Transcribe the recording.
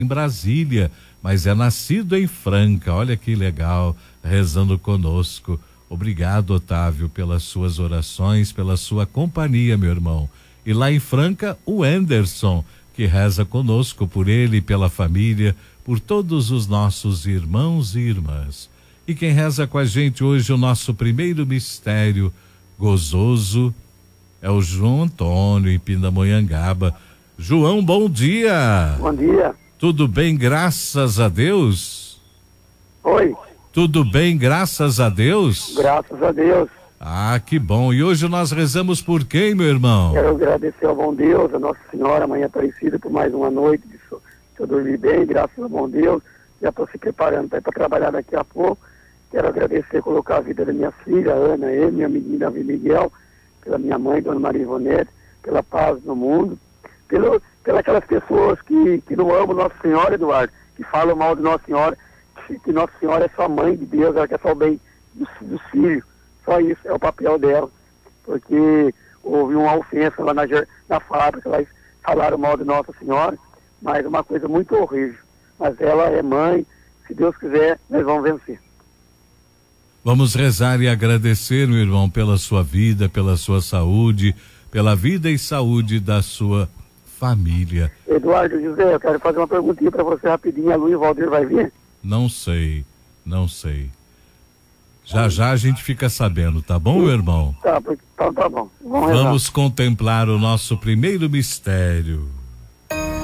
em Brasília, mas é nascido em Franca. Olha que legal, rezando conosco. Obrigado, Otávio, pelas suas orações, pela sua companhia, meu irmão. E lá em Franca, o Anderson, que reza conosco por ele, pela família, por todos os nossos irmãos e irmãs. E quem reza com a gente hoje o nosso primeiro mistério gozoso é o João Antônio, em Pindamonhangaba. João, bom dia. Bom dia. Tudo bem, graças a Deus? Oi. Tudo bem, graças a Deus? Graças a Deus. Ah, que bom. E hoje nós rezamos por quem, meu irmão? Quero agradecer ao bom Deus, a Nossa Senhora, Mãe Aparecida, por mais uma noite de eu dormir bem, graças ao bom Deus. Já estou se preparando para ir para trabalhar daqui a pouco. Quero agradecer, colocar a vida da minha filha, Ana, minha menina Miguel, pela minha mãe, Dona Maria Ivonete, pela paz no mundo, pelas aquelas pessoas que não amam Nossa Senhora, Eduardo, que falam mal de Nossa Senhora, que Nossa Senhora é só mãe de Deus, ela quer só o bem dos filhos. Só isso é o papel dela. Porque houve uma ofensa lá na fábrica, lá falaram mal de Nossa Senhora, mas uma coisa muito horrível. Mas ela é mãe, se Deus quiser, nós vamos vencer. Vamos rezar e agradecer, meu irmão, pela sua vida, pela sua saúde, pela vida e saúde da sua família. Eduardo José, eu quero fazer uma perguntinha para você rapidinho. A Luiz Valdir vai vir? Não sei. Já a gente fica sabendo, tá bom, meu irmão? Tá bom. Vamos contemplar o nosso primeiro mistério.